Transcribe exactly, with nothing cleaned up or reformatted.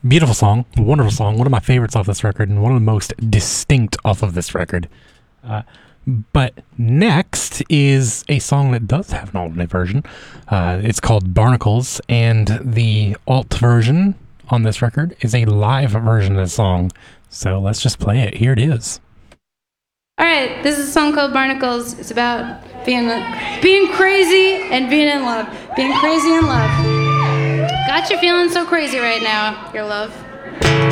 Beautiful song, wonderful song, one of my favorites off this record, and one of the most distinct off of this record. Uh, but next is a song that does have an alternate version. Uh, it's called Barnacles, and the alt version on this record is a live version of the song. So let's just play it. Here it is. All right, this is a song called Barnacles. It's about being being crazy and being in love. Being crazy in love. Got you feeling so crazy right now, your love.